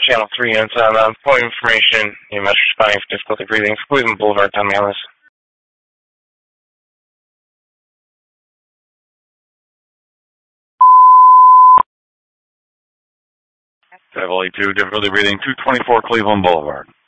Channel 3 units. Point information. EMS responding for difficulty breathing. Cleveland Boulevard, Tommy Ellis. 582, difficulty breathing, 224 Cleveland Boulevard.